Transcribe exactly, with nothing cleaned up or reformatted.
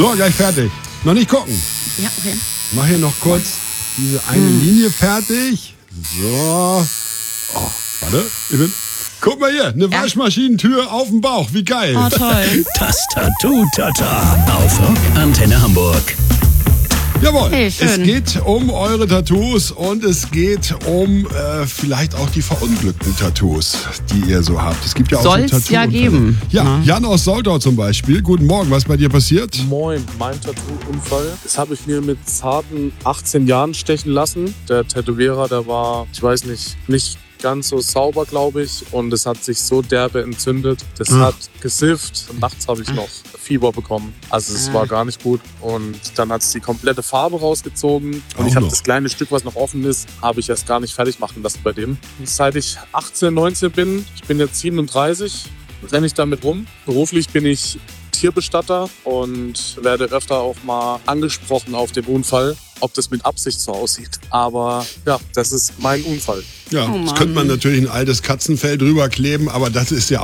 So, gleich fertig. Noch nicht gucken. Ja, okay. Mach hier noch kurz diese eine Hm. Linie fertig. So. Oh, warte. Ich bin, guck mal hier, eine Ja. Waschmaschinentür auf dem Bauch. Wie geil. Oh, toll. Das Tattoo-Tata auf Rock Antenne Hamburg. Jawohl, Hey, schön. es geht um eure Tattoos und es geht um äh, vielleicht auch die verunglückten Tattoos, die ihr so habt. Es gibt ja auch Soll's so Tattoo ja geben. Ja, Ja. Jan aus Soldau zum Beispiel. Guten Morgen, was ist bei dir passiert? Moin, mein Tattoo-Unfall. Das habe ich mir mit zarten achtzehn Jahren stechen lassen. Der Tätowierer, der war, ich weiß nicht, nicht ganz so sauber, glaube ich. Und es hat sich so derbe entzündet. Das Ah. hat gesifft. Und nachts habe ich noch Fieber bekommen. Also es Ah. war gar nicht gut. Und dann hat es die komplette Farbe rausgezogen. Und Auch ich habe noch. das kleine Stück, was noch offen ist, habe ich erst gar nicht fertig machen lassen bei dem. Und seit ich achtzehn, neunzehn bin, ich bin jetzt siebenunddreißig, renne ich damit rum. Beruflich bin ich Tierbestatter und werde öfter auch mal angesprochen auf den Unfall, ob das mit Absicht so aussieht. Aber ja, das ist mein Unfall. Ja, Oh jetzt Mann. könnte man natürlich ein altes Katzenfell drüber kleben, aber das ist ja